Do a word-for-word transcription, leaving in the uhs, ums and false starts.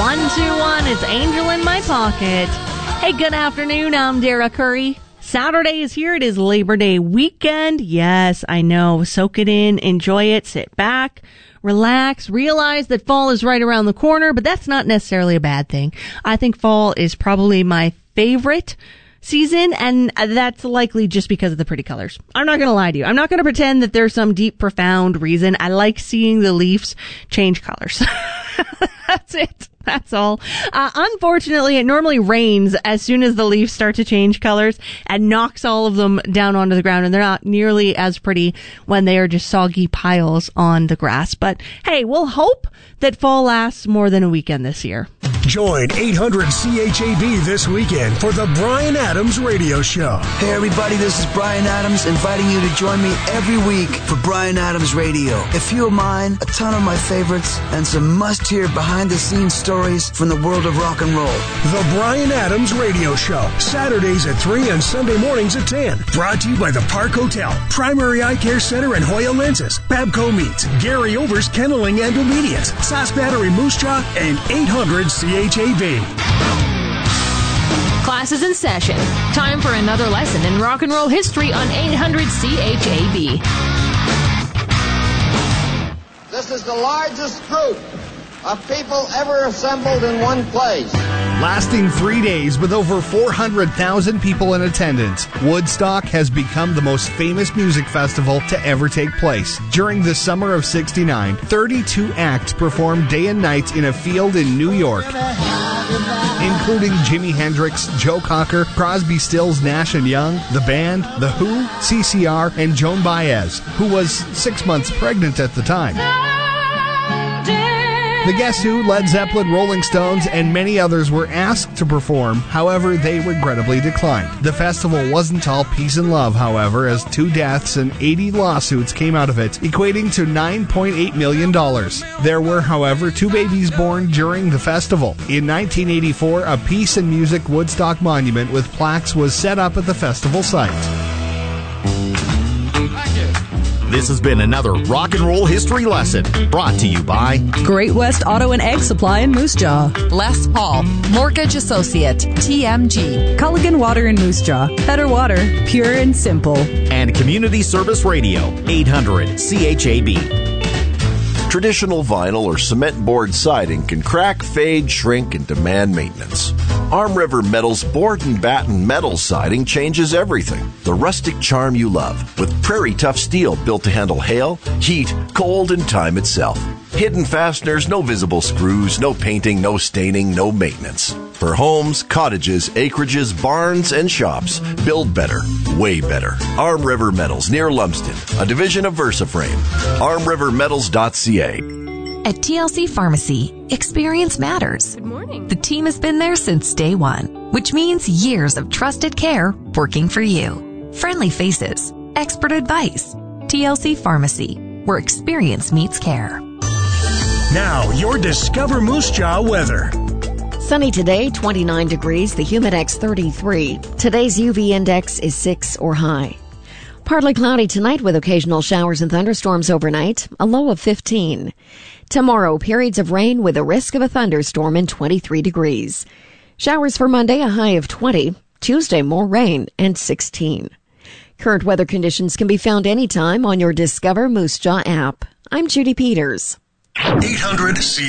one two one, it's Angel in My Pocket. Hey, good afternoon, I'm Dara Curry. Saturday is here. It is Labor Day weekend. Yes, I know. Soak it in, enjoy it, sit back, relax, realize that fall is right around the corner, but that's not necessarily a bad thing. I think fall is probably my favorite season, and that's likely just because of the pretty colors. I'm not going to lie to you. I'm not going to pretend that there's some deep, profound reason. I like seeing the leaves change colors. That's it. That's all. Uh, unfortunately, it normally rains as soon as the leaves start to change colors and knocks all of them down onto the ground, and they're not nearly as pretty when they are just soggy piles on the grass. But hey, we'll hope that fall lasts more than a weekend this year. Join eight hundred C H A B this weekend for the Bryan Adams Radio Show. Hey everybody, this is Bryan Adams inviting you to join me every week for Bryan Adams Radio. A few of mine, a ton of my favorites, and some must-hear behind-the-scenes stories from the world of rock and roll. The Bryan Adams Radio Show, Saturdays at three and Sunday mornings at ten. Brought to you by the Park Hotel, Primary Eye Care Center and Hoya Lenses, Babco Meats, Gary Over's Kenneling and Obedience, Sass Battery Moose Jaw, and eight hundred C H A B. Class is in session. Time for another lesson in rock and roll history on eight hundred C H A B. This is the largest group of people ever assembled in one place. Lasting three days with over four hundred thousand people in attendance, Woodstock has become the most famous music festival to ever take place. During the summer of sixty-nine, thirty-two acts performed day and night in a field in New York, including Jimi Hendrix, Joe Cocker, Crosby, Stills, Nash and Young, The Band, The Who, C C R, and Joan Baez, who was six months pregnant at the time. The Guess Who, Led Zeppelin, Rolling Stones, and many others were asked to perform. However, they regrettably declined. The festival wasn't all peace and love, however, as two deaths and eighty lawsuits came out of it, equating to nine point eight million dollars. There were, however, two babies born during the festival. In nineteen eighty-four, a Peace and Music Woodstock monument with plaques was set up at the festival site. This has been another Rock and Roll History Lesson brought to you by Great West Auto and Egg Supply in Moose Jaw, Les Paul, Mortgage Associate, T M G, Culligan Water in Moose Jaw, better water, pure and simple, and Community Service Radio, eight hundred C H A B. Traditional vinyl or cement board siding can crack, fade, shrink, and demand maintenance. Arm River Metal's board and batten metal siding changes everything. The rustic charm you love, with prairie tough steel built to handle hail, heat, cold, and time itself. Hidden fasteners, no visible screws, no painting, no staining, no maintenance. For homes, cottages, acreages, barns, and shops, build better, way better. Arm River Metals, near Lumsden, a division of VersaFrame. arm river metals dot c a. At T L C Pharmacy, experience matters. Good morning. The team has been there since day one, which means years of trusted care working for you. Friendly faces, expert advice. T L C Pharmacy, where experience meets care. Now, your Discover Moose Jaw weather. Sunny today, twenty-nine degrees, the Humidex thirty-three. Today's U V index is six or high. Partly cloudy tonight with occasional showers and thunderstorms overnight, a low of fifteen. Tomorrow, periods of rain with a risk of a thunderstorm and twenty-three degrees. Showers for Monday, a high of twenty. Tuesday, more rain and sixteen. Current weather conditions can be found anytime on your Discover Moose Jaw app. I'm Judy Peters. eight hundred C